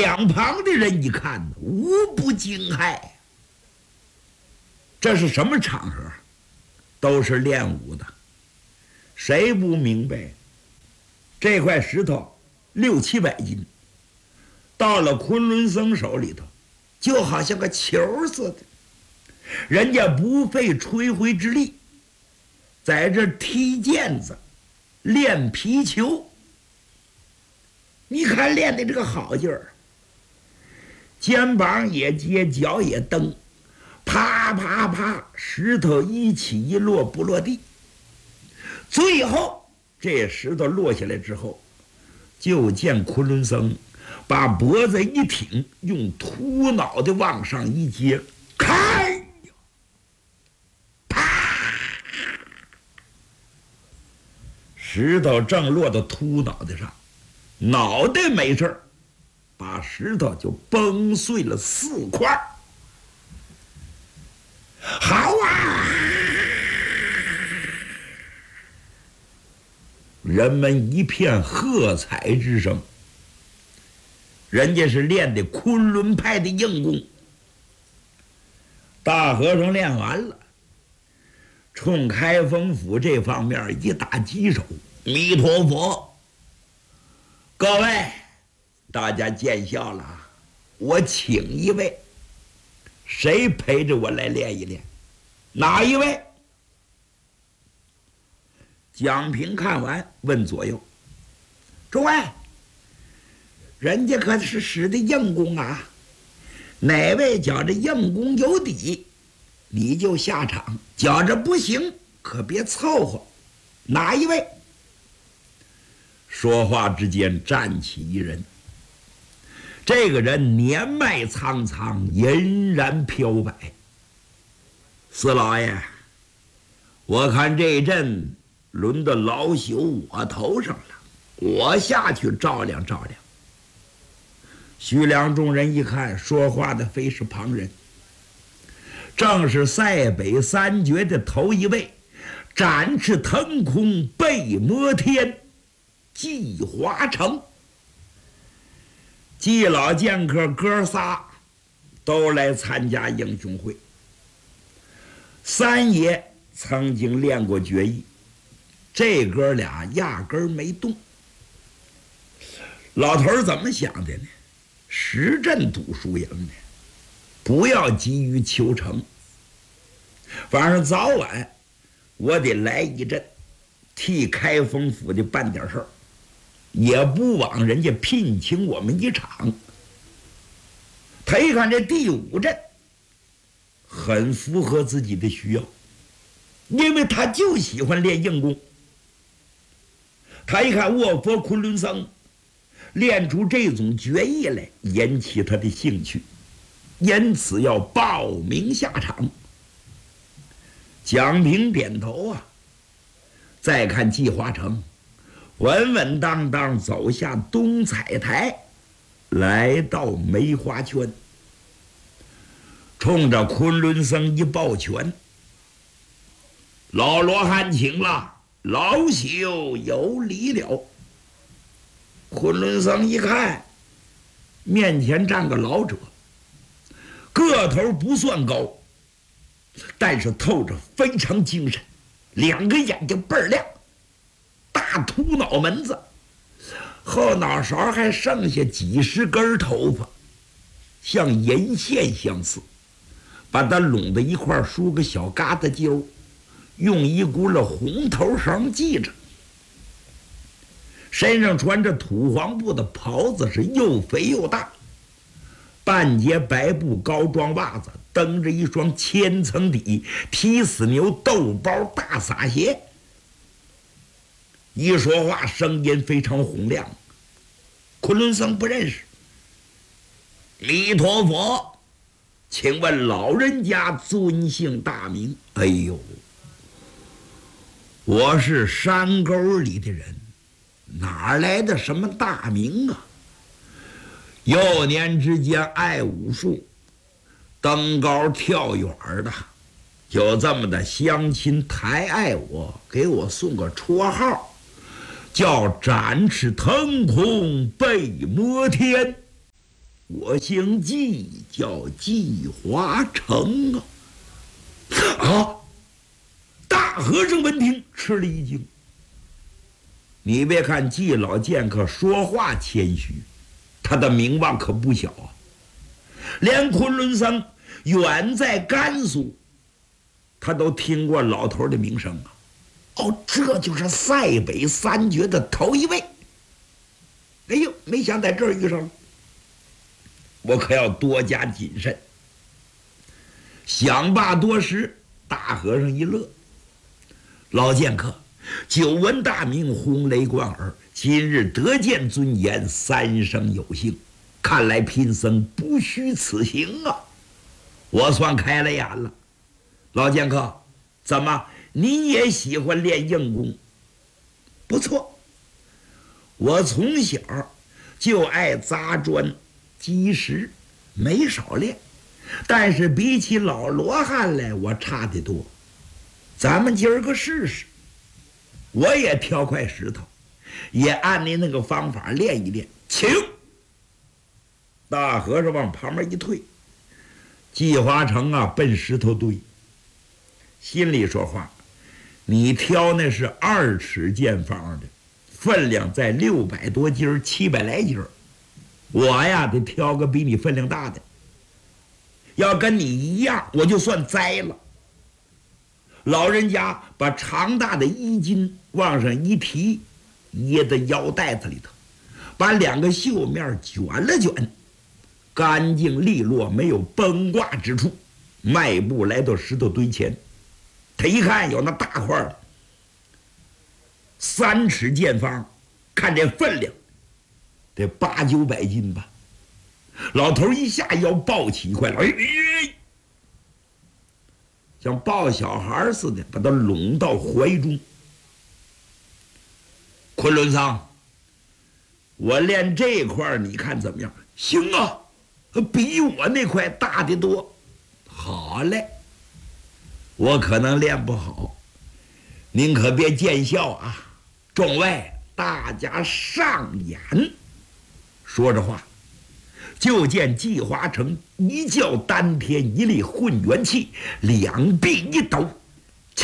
两旁的人一看，无不惊骇。这是什么场合？都是练武的，谁不明白？这块石头600-700斤，到了昆仑僧手里头，就好像个球似的。人家不费吹灰之力，在这踢毽子、练皮球。你看练的这个好劲儿，肩膀也接，脚也蹬，啪啪啪，石头一起一落不落地。最后这石头落下来之后，就见昆仑僧把脖子一挺，用秃脑袋往上一接，开呀，啪！石头正落到秃脑袋上，脑袋没事儿，把石头就崩碎了4块。好啊！人们一片喝彩之声。人家是练的昆仑派的硬功。大和尚练完了，冲开封府这方面一打鸡手，弥陀佛，各位大家见笑了，我请一位，谁陪着我来练一练？哪一位？蒋平看完问左右：诸位，人家可是使的硬功啊，哪位觉着硬功有底，你就下场，觉着不行可别凑合。哪一位？说话之间站起一人，这个人年迈苍苍，银髯飘摆。四老爷，我看这一阵轮到老朽我头上了，我下去照亮照亮。徐良众人一看，说话的非是旁人，正是塞北3绝的头一位，展翅腾空背摩天，纪华成。纪老剑客哥仨都来参加英雄会。三爷曾经练过绝艺，这哥俩压根儿没动。老头儿怎么想的呢？实阵赌输赢呢，不要急于求成。反正早晚我得来一阵，替开封府的办点事儿，也不枉人家聘请我们一场。他一看这第5阵很符合自己的需要，因为他就喜欢练硬功。他一看卧佛昆仑僧练出这种绝艺来，引起他的兴趣，因此要报名下场。蒋平点头啊，再看纪华成稳稳当当走下东彩台，来到梅花圈，冲着昆仑僧一抱拳：老罗汉请了，老朽有礼了。昆仑僧一看，面前站个老者，个头不算高，但是透着非常精神，2个眼睛倍儿亮，大秃脑门子，后脑勺还剩下几十根头发，像银线相似，把它拢在一块梳个小疙瘩揪，用一轱辘红头绳系着，身上穿着土黄布的袍子，是又肥又大，半截白布高装袜子，蹬着一双千层底踢死牛豆包大撒鞋，一说话声音非常洪亮。昆仑僧不认识。弥陀佛，请问老人家尊姓大名？哎呦，我是山沟里的人，哪来的什么大名啊？幼年之间爱武术，登高跳远的，就这么的乡亲抬爱我，给我送个绰号，叫展翅腾空背摩天。 我姓纪，叫纪华成啊！啊！大和尚闻听吃了一惊。你别看纪老剑客说话谦虚，他的名望可不小啊！连昆仑僧远在甘肃，他都听过老头的名声啊！哦，这就是塞北三绝的头一位。哎呦，没想在这儿遇上了，我可要多加谨慎。想罢多时，大和尚一乐：“老剑客，久闻大名，轰雷贯耳，今日得见尊严，三生有幸。看来贫僧不虚此行啊！我算开了眼了。老剑客，怎么你也喜欢练硬功？不错，我从小就爱砸砖积石，没少练，但是比起老罗汉来，我差得多。咱们今儿个试试，我也挑块石头，也按你那个方法练一练。请！”大和尚往旁边一退，纪华成啊，奔石头堆，心里说话：“你挑那是2尺见方的，分量在600多斤，700来斤。我呀，得挑个比你分量大的。要跟你一样，我就算栽了。”老人家把长大的衣襟往上一提，掖在腰带子里头，把2个袖面卷了卷，干净利落，没有崩挂之处，迈步来到石头堆前。他一看有那大块儿，3尺见方，看这分量得8、900斤吧。老头一下腰抱起一块来，像抱小孩似的把他拢到怀中。昆仑桑，我练这块你看怎么样？行啊，比我那块大得多。好嘞，我可能练不好，您可别见笑啊！众位，大家上演。说着话，就见纪华成一较丹田，一力混元气，两臂一抖，起，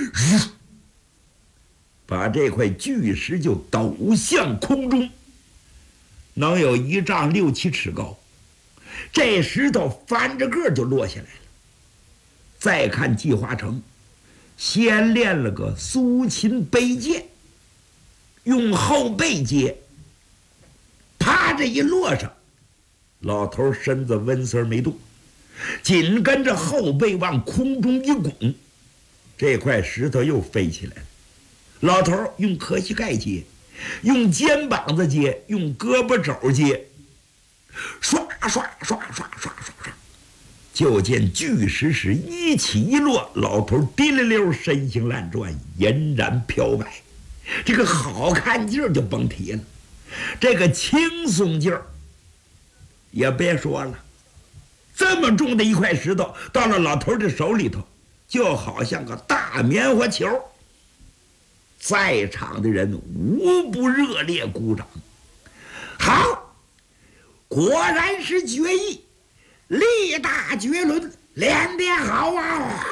把这块巨石就抖向空中，能有1丈6、7尺高。这石头翻着个就落下来了。再看纪华成，先练了个苏秦背剑，用后背接，啪这一落上，老头身子温丝没动，紧跟着后背往空中一拱，这块石头又飞起来了。老头用磕膝盖接，用肩膀子接，用胳膊肘接，刷刷刷刷刷刷刷，就见巨石是一起一落，老头滴溜溜身形乱转，俨然飘摆，这个好看劲儿就甭提了，这个轻松劲儿也别说了。这么重的一块石头到了老头的手里头，就好像个大棉花球。在场的人无不热烈鼓掌。好，果然是绝艺，力大绝伦，练得好啊！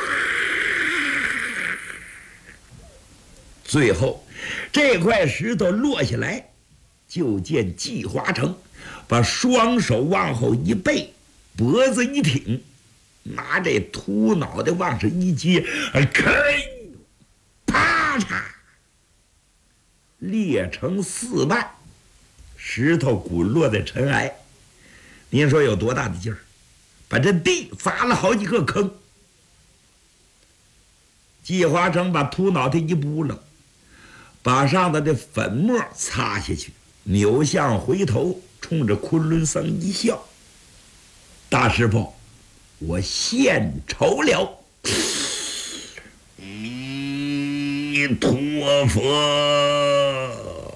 最后这块石头落下来，就见纪华成把双手往后一背，脖子一挺，拿这秃脑袋往上一接，啪嚓，裂成4瓣，石头滚落在尘埃。您说有多大的劲儿？把这地砸了好几个坑。纪华成把秃脑袋一扑棱，把上头的粉末擦下去，扭向回头，冲着昆仑僧一笑：“大师傅，我献丑了。”弥陀佛。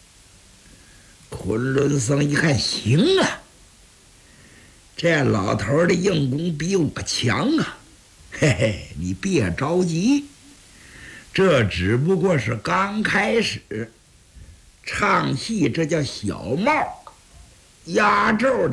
昆仑僧一看，行啊，这老头的硬功比我强啊，嘿嘿，你别着急，这只不过是刚开始，唱戏这叫小帽，压轴